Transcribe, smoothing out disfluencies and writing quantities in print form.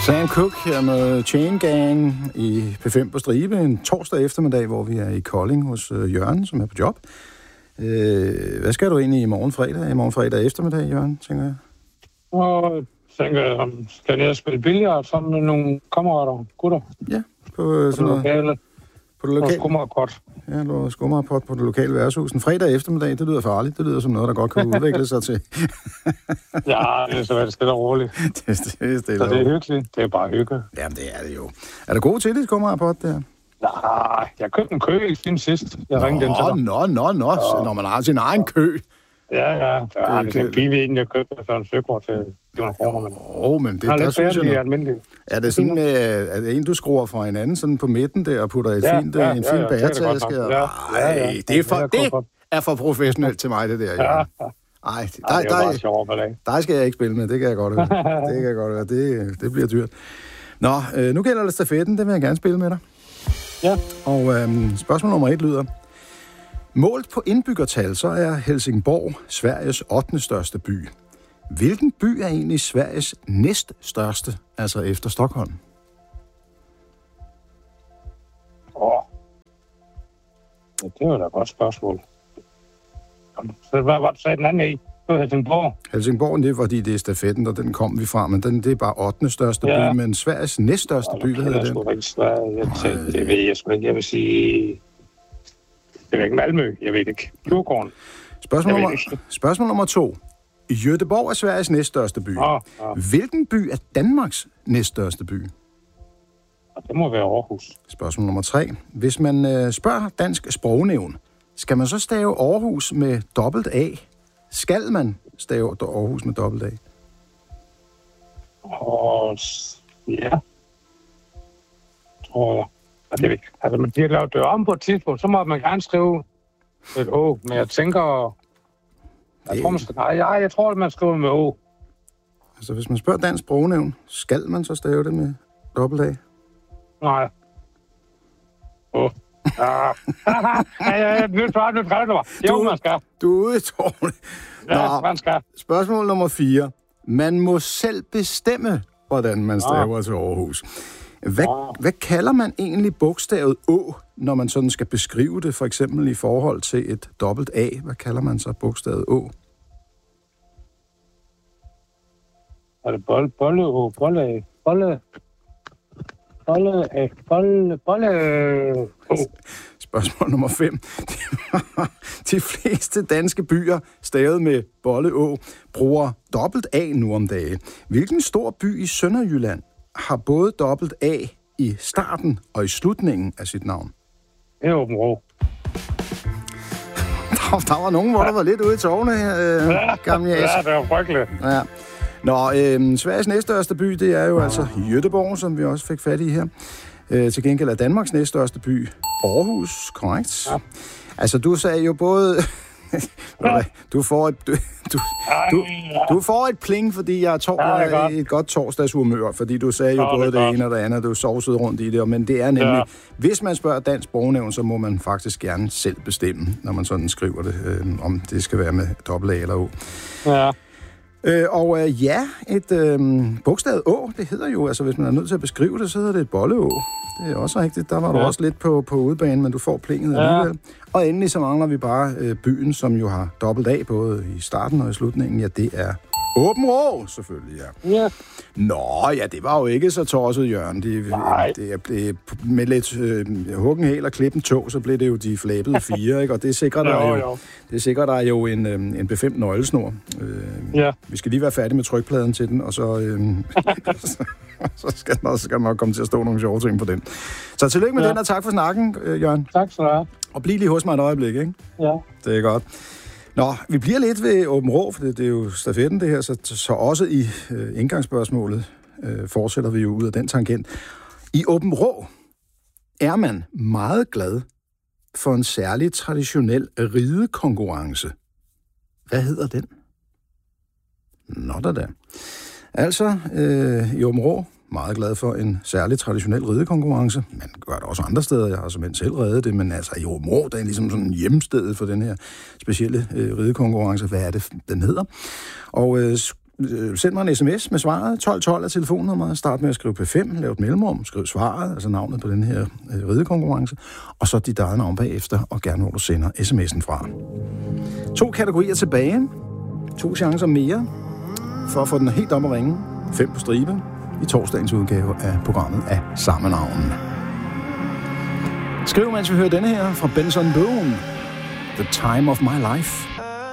Sam Cooke her med Chain Gang i P5 på stribe en torsdag eftermiddag, hvor vi er i Kolding hos Jørgen, som er på job. Hvad skal du egentlig i morgen fredag? I morgen fredag eftermiddag, Jørgen, tænker jeg? Og tænker jeg, skal jeg spille billard sammen med nogle kammerater, gutter? Ja, på sådan noget. Lokale. På det lokale. Skummerpot. Ja, noget skummerpot på det lokale værtshus. En fredag eftermiddag, det lyder farligt. Det lyder som noget, der godt kan udvikle sig til. Ja, det er så stille og roligt. det er så det er hyggeligt. Det er bare hygge. Jamen, det er det jo. Er der god til det, skummerpot der? Nej, jeg købte en kø i sin sidst. Jeg ringede den til dig. Nå. Når man har sin egen kø. Ja. Det er en bivægen, jeg købte for en søkort til 200 kroner. Men det der synes jeg almindeligt. Er det sådan, er det en, du skruer fra hinanden sådan på midten der og putter en fin bæretaske? Det er for professionelt til mig, det der. Ja. Ej, der skal jeg ikke spille med. Det kan jeg godt høre. Det bliver dyrt. Nå, nu gælder det stafetten. Det vil jeg gerne spille med dig. Ja. Og spørgsmål nummer 1 lyder: målt på indbyggertal, så er Helsingborg Sveriges 8. største by. Hvilken by er egentlig Sveriges næststørste, altså efter Stockholm? Ja, det var da et godt spørgsmål. Så hvad var det, sagde den anden i? Det var Helsingborg. Helsingborg, det er fordi, det er stafetten, og den kom vi fra, men det er bare 8. største by, men Sveriges næststørste by, hvad hedder den? Det ved jeg sgu ikke. Jeg vil sige... Det er ikke Malmø, jeg ved ikke. Djurgården. Spørgsmål nummer 2. Göteborg er Sveriges næststørste by. Hvilken by er Danmarks næststørste by? Det må være Aarhus. Spørgsmål nummer 3. Hvis man spørger Dansk Sprognævn, skal man så stave Aarhus med dobbelt A? Skal man stave Aarhus med dobbelt A? Ja. Tror jeg. Altså, man har lavet det om på et tidspunkt, så må man gerne skrive et Å, men jeg tænker... Jeg tror, at man skriver med Å. Altså, hvis man spørger Dansk Sprognævn, skal man så stave det med dobbelt A? Nej. Nu træder du mig. Jo, man skal. Du er ude i tårnet. Ja, man skal. Spørgsmål nummer 4. Man må selv bestemme, hvordan man staver til Aarhus. Hvad kalder man egentlig bogstavet Å, når man sådan skal beskrive det, for eksempel i forhold til et dobbelt A? Hvad kalder man så bogstavet Å? Er det bolle? Spørgsmål nummer 5. De fleste danske byer, stavet med bolle-å, bruger dobbelt A nu om dagen. Hvilken stor by i Sønderjylland har både dobbelt A i starten og i slutningen af sit navn? Det er Aabenraa. Der var nogen, hvor der var lidt ude i tårne her, gamle jæs. Ja, det var frygteligt. Ja. Nå, Sveriges næststørste by, det er jo altså Göteborg, som vi også fik fat i her. Til gengæld er Danmarks næststørste by Aarhus, korrekt? Ja. Altså, du sagde jo både... Du får et pling, fordi jeg er et godt torsdagshumør, fordi du sagde jo både det ene og det andet, du sovsede rundt i det, men det er nemlig, hvis man spørger Dansk Sprognævn, så må man faktisk gerne selv bestemme, når man sådan skriver det, om det skal være med dobbelt A eller Å. Ja. Et bogstav Å, det hedder jo, altså hvis man er nødt til at beskrive det, så hedder det et bolle-å. Det er også rigtigt. Der var du også lidt på udebanen, men du får plinget alligevel. Og endelig så mangler vi bare byen, som jo har dobbelt A, både i starten og i slutningen. Ja, det er Aabenraa, selvfølgelig, ja. Nå, ja, det var jo ikke så tosset, Jørgen. Det med lidt huggen hæl og klippen tog, så blev det jo de flabede 4, ikke? Og det sikrer dig jo en befemt nøglesnor. Vi skal lige være færdige med trykpladen til den, og så, så skal der nok komme til at stå nogle sjove ting på den. Så tillykke med den, og tak for snakken, Jørgen. Tak skal du have. Og bliv lige hos mig et øjeblik, ikke? Ja. Det er godt. Nå, vi bliver lidt ved Aabenraa, for det er jo stafetten det her, så også i indgangsspørgsmålet fortsætter vi jo ud af den tangent. I Aabenraa er man meget glad for en særlig traditionel ridekonkurrence. Hvad hedder den? Nå da. Altså, i Aabenraa meget glad for en særlig traditionel ridekonkurrence. Man gør det også andre steder. Jeg har simpelthen selv reddet det, men altså i Aabenraa, der er ligesom sådan en hjemsted for den her specielle ridekonkurrence. Hvad er det, den hedder? Og send mig en sms med svaret. 1212 er telefonnummeret. Start med at skrive P5, lav et mellemrum, skriv svaret, altså navnet på den her ridekonkurrence, og så dit eget navn bagefter, og gerne hvor du sender sms'en fra. 2 kategorier tilbage. 2 chancer mere for at få den helt op at ringe. 5 på stribe i torsdagens udgave af programmet af samme navn. Skriv, mens vi hører denne her fra Benson Boone. The Time of My Life.